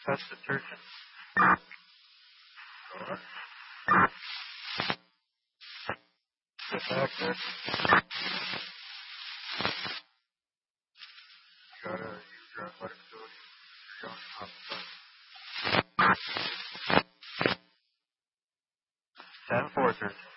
That's detergent. Get back there. You gotta use your athletic ability. You're young, not 10 forces.